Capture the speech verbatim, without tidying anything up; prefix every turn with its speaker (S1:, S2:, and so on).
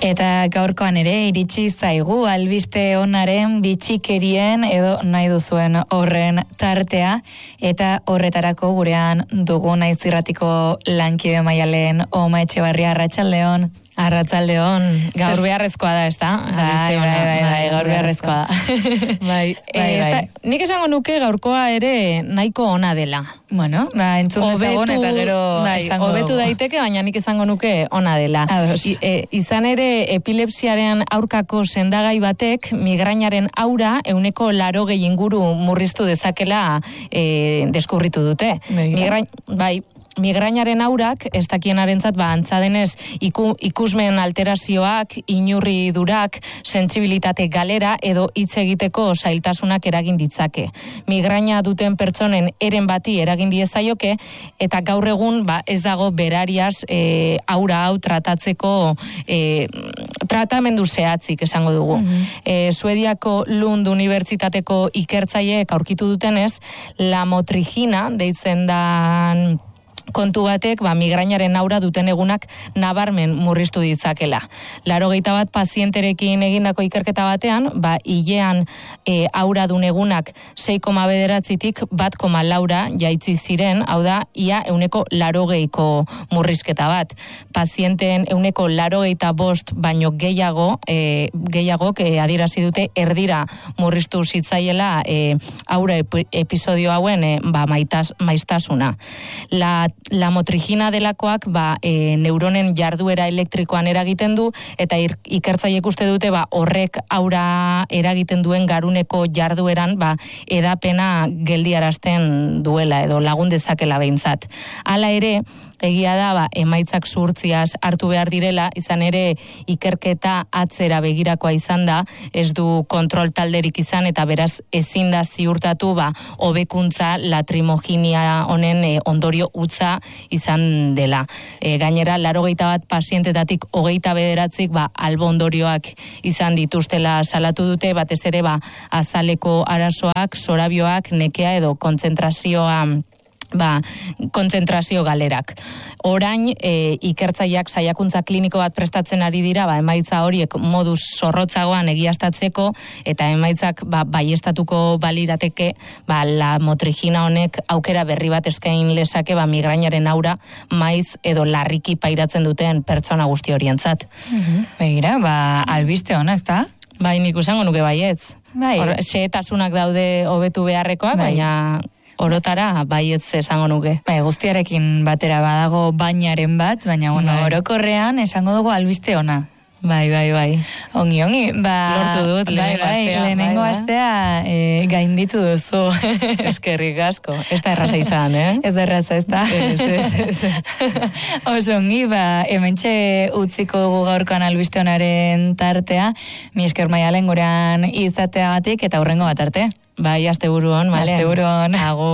S1: Eta gaurkoan ere iritsi zaigu albiste onaren bitxikerien edo nahi duzuen horren tartea, eta horretarako gurean dugu Naiz Irratiko lankide Maialen Oma Etxebarria. Arratsaldeon.
S2: Arratsaldeon. Gaur beharrezkoa da, ezta?
S1: Bai, bai, bai, bai, gaur beharrezkoa da.
S2: Bai, bai, bai. Nik esango nuke gaurkoa ere nahiko ona dela.
S1: Bueno, ba, entzun dezagon eta gero esango dugu.
S2: Hobetu daiteke, baina nik esango nuke ona dela. I, e, izan ere, epilepsiaren aurkako sendagai batek migrainaren aura euneko larogei inguru murriztu dezakela e, deskubritu dute. Migrain, bai, migrainaren aurak, ez dakienarentzat, ba, antza denez, iku, ikusmen alterazioak, inurri durak, sentsibilitate galera edo hitz egiteko zailtasunak eragin ditzake. Migraina duten pertsonen eren bati eragin diezaioke, eta gaur egun ba, ez dago berariaz e, aura hau tratatzeko e, tratamendu zehatzik esango dugu. Mm-hmm. E, Suediako Lund Unibertsitateko ikertzaileek aurkitu dutenez, lamotrigina deitzen da kontu batek, ba, migrainaren aura duten egunak nabarmen murriztu ditzakela. Laurogeita bat pazienterekin egindako ikerketa batean, ba, hilean e, aura dun egunak sei koma bederatzitik bat koma laura jaitsi ziren, hau da, ia euneko laurogeiko murrizketa bat. Pazienteen euneko laurogeita bost baino gehiago, e, gehiagok e, adierazi dute erdira murriztu zitzaiela e, aura ep- episodio hauen e, ba, maitas, maiztasuna. La La motrigina delakoak ba, e, neuronen jarduera elektrikoan eragiten du, eta ir, ikertzaileek uste dute ba, horrek aura eragiten duen garuneko jardueran ba, edapena geldiarazten duela edo lagun dezakela behintzat. Hala ere, egia da, ba, emaitzak zuhurtziaz hartu behar direla, izan ere ikerketa atzera begirakoa izan da, ez du kontrol talderik izan, eta beraz ezin da ziurtatu ba, hobekuntza latrimoginia honen e, ondorio utza izan dela. E, gainera, laurogeita bat pazientetatik hogeita bederatzik ba, albo ondorioak izan dituztela salatu dute, batez ere ba, azaleko arazoak, zorabioak, nekea edo kontzentrazioa ba, kontzentrazio galerak. Orain, e, ikertzaileak saiakuntza kliniko bat prestatzen ari dira, ba, emaitza horiek moduz zorrotzagoan egiaztatzeko, eta emaitzak ba, baiestatuko balirateke, ba, la motrigina honek aukera berri bat eskain lezake, ba, migrainaren aura maiz edo larriki pairatzen duten pertsona guzti horientzat.
S1: Mm-hmm. Begira, ba, albiste ona, ez da?
S2: Bai, nik usango nuke baietz.
S1: Bai.
S2: Hor, xehetasunak daude hobetu beharrekoak, bai. Baina orotara baietz esango nuke.
S1: Bai, guztiarekin batera badago bainaren bat, baina bueno, bai. Orokorrean esango dugu albiste ona.
S2: Bai, bai, bai.
S1: Ongi, ongi. Ba,
S2: lortu dut, lehenengo
S1: bai, bai,
S2: astea.
S1: Lehenengo
S2: bai,
S1: astea e, gainditu duzu.
S2: Eskerrik asko. Ez da erraza izan, eh?
S1: Ez da erraza, ez da.
S2: Ez, ez, ez, ez.
S1: Oso ongi, ba, hementxe utziko dugu gaurkoan albiste onaren tartea. Mi esker Maialen gurean izateagatik, eta hurrengo bat arte.
S2: Bai, asteburuan, Malen.
S1: Asteburuan.
S2: Agur.